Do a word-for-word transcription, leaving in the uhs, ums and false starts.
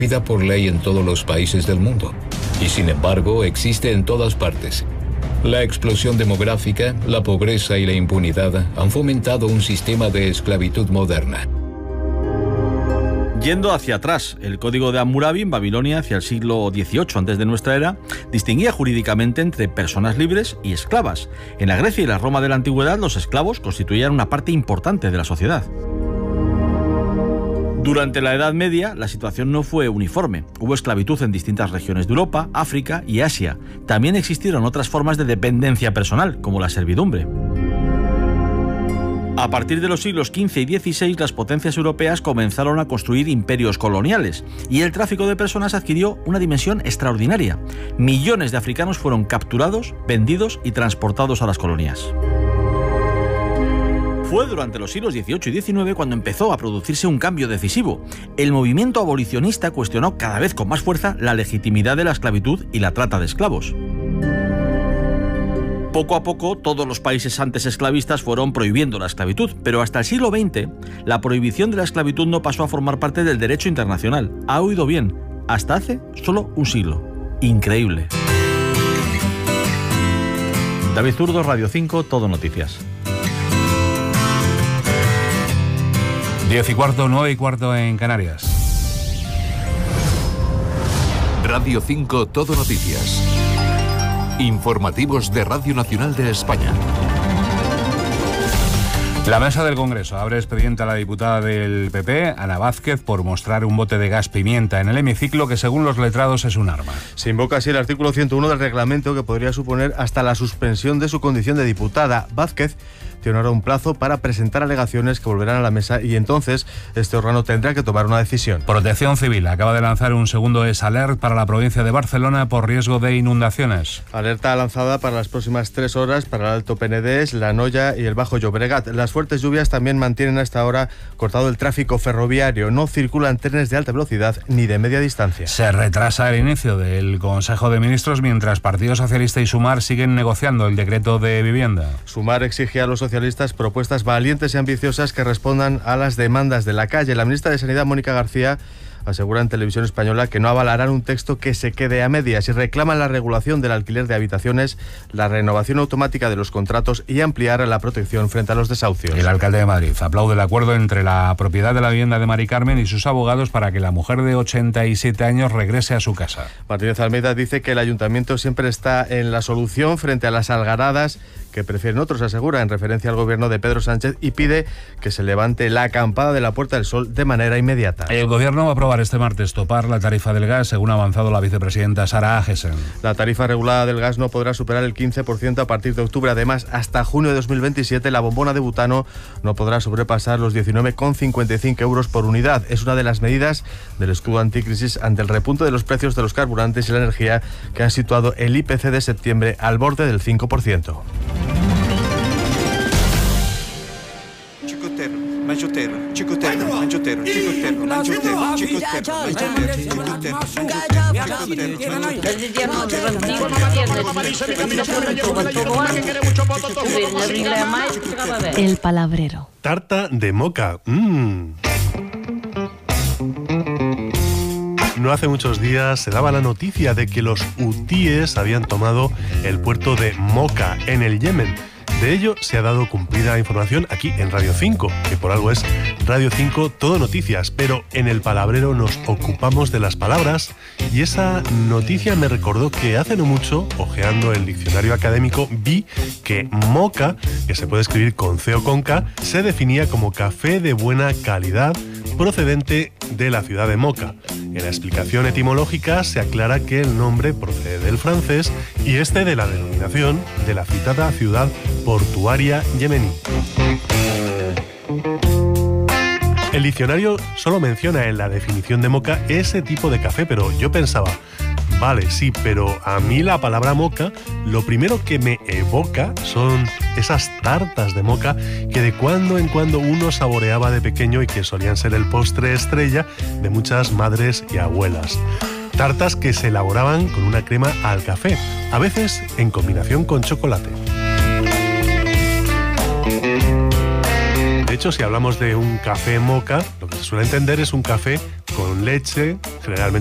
prohibida por ley en todos los países del mundo, y sin embargo existe en todas partes. La explosión demográfica, la pobreza y la impunidad han fomentado un sistema de esclavitud moderna. Yendo hacia atrás, el código de Hammurabi en Babilonia hacia el siglo dieciocho antes de nuestra era distinguía jurídicamente entre personas libres y esclavas. En la Grecia y la Roma de la antigüedad los esclavos constituían una parte importante de la sociedad. Durante la Edad Media, la situación no fue uniforme. Hubo esclavitud en distintas regiones de Europa, África y Asia. También existieron otras formas de dependencia personal, como la servidumbre. A partir de los siglos quince y dieciséis, las potencias europeas comenzaron a construir imperios coloniales y el tráfico de personas adquirió una dimensión extraordinaria. Millones de africanos fueron capturados, vendidos y transportados a las colonias. Fue durante los siglos dieciocho y diecinueve cuando empezó a producirse un cambio decisivo. El movimiento abolicionista cuestionó cada vez con más fuerza la legitimidad de la esclavitud y la trata de esclavos. Poco a poco, todos los países antes esclavistas fueron prohibiendo la esclavitud, pero hasta el siglo veinte, la prohibición de la esclavitud no pasó a formar parte del derecho internacional. Ha oído bien, hasta hace solo un siglo. Increíble. David Zurdo, Radio cinco, Todo Noticias. Diez y cuarto, nueve y cuarto en Canarias. Radio cinco, Todo Noticias. Informativos de Radio Nacional de España. La mesa del Congreso abre expediente a la diputada del P P, Ana Vázquez, por mostrar un bote de gas pimienta en el hemiciclo que, según los letrados, es un arma. Se invoca así el artículo ciento uno del reglamento, que podría suponer hasta la suspensión de su condición de diputada. Vázquez tiene ahora un plazo para presentar alegaciones que volverán a la mesa y entonces este órgano tendrá que tomar una decisión. Protección Civil acaba de lanzar un segundo EsAlert para la provincia de Barcelona por riesgo de inundaciones. Alerta lanzada para las próximas tres horas para el Alto Penedès, la Noya y el Bajo Llobregat. Las fuertes lluvias también mantienen hasta ahora cortado el tráfico ferroviario. No circulan trenes de alta velocidad ni de media distancia. Se retrasa el inicio del Consejo de Ministros mientras Partido Socialista y Sumar siguen negociando el decreto de vivienda. Sumar exige a los socialistas propuestas valientes y ambiciosas que respondan a las demandas de la calle. La ministra de Sanidad, Mónica García, asegura en Televisión Española que no avalarán un texto que se quede a medias y reclaman la regulación del alquiler de habitaciones, la renovación automática de los contratos y ampliar la protección frente a los desahucios. El alcalde de Madrid aplaude el acuerdo entre la propiedad de la vivienda de Mari Carmen y sus abogados para que la mujer de ochenta y siete años regrese a su casa. Martínez Almeida dice que el ayuntamiento siempre está en la solución frente a las algaradas que prefieren otros, asegura, en referencia al gobierno de Pedro Sánchez, y pide que se levante la acampada de la Puerta del Sol de manera inmediata. El gobierno va a aprobar este martes topar la tarifa del gas, según ha avanzado la vicepresidenta Sara Agesen. La tarifa regulada del gas no podrá superar el quince por ciento a partir de octubre. Además, hasta junio de dos mil veintisiete, la bombona de butano no podrá sobrepasar los diecinueve con cincuenta y cinco euros por unidad. Es una de las medidas del escudo anticrisis ante el repunte de los precios de los carburantes y la energía, que han situado el I P C de septiembre al borde del cinco por ciento. Mangiotero, Chicotero, Mangiotero, Chicotero, Mangiotero, Chicotero, Mangiotero. El palabrero. Tarta de moca. Mmm. No hace muchos días se daba la noticia de que los hutíes habían tomado el puerto de Moca, en el Yemen. De ello se ha dado cumplida información aquí en Radio cinco, que por algo es Radio cinco Todo Noticias, pero en el palabrero nos ocupamos de las palabras y esa noticia me recordó que hace no mucho, hojeando el diccionario académico, vi que moca, que se puede escribir con C o con K, se definía como café de buena calidad procedente de la ciudad de Moca. En la explicación etimológica se aclara que el nombre procede del francés y este de la denominación de la citada ciudad portuaria yemení. El diccionario solo menciona en la definición de moca ese tipo de café, pero yo pensaba, vale, sí, pero a mí la palabra moca, lo primero que me evoca son esas tartas de moca que de cuando en cuando uno saboreaba de pequeño y que solían ser el postre estrella de muchas madres y abuelas. Tartas que se elaboraban con una crema al café, a veces en combinación con chocolate. De hecho, si hablamos de un café moca, lo que se suele entender es un café con leche, generalmente